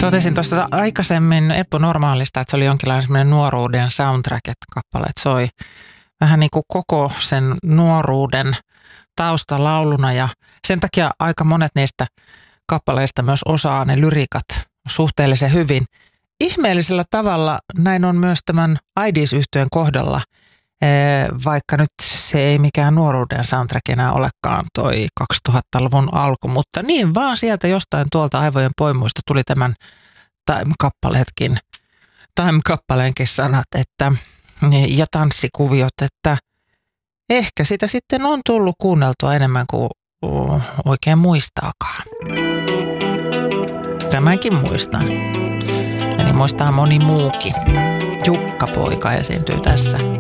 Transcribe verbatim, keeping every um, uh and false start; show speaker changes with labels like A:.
A: Totesin tuosta aikaisemmin Eppu Normaalista, että se oli jonkinlainen semmoinen nuoruuden soundtrack, että kappaleet soi vähän niin kuin koko sen nuoruuden taustalauluna ja sen takia aika monet niistä kappaleista myös osaa ne lyriikat suhteellisen hyvin. Ihmeellisellä tavalla näin on myös tämän Aidiis-yhtyeen kohdalla, vaikka nyt se ei mikään nuoruuden soundtrack enää olekaan toi kaksituhattaluvun alku, mutta niin vaan sieltä jostain tuolta aivojen poimuista tuli tämän Time-kappaleetkin, Time-kappaleenkin sanat, että ja tanssikuviot, että ehkä sitä sitten on tullut kuunneltua enemmän kuin oikein muistaakaan. Tämänkin muistan. Eli muistaa moni muukin. Jukka-poika esiintyy tässä.